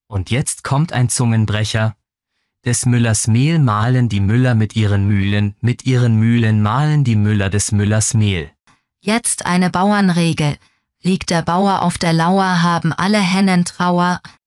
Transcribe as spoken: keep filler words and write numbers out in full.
Und jetzt kommt ein Zungenbrecher. Des Müllers Mehl mahlen die Müller mit ihren Mühlen, mit ihren Mühlen mahlen die Müller des Müllers Mehl. Jetzt eine Bauernregel. Liegt der Bauer auf der Lauer, haben alle Hennen Trauer,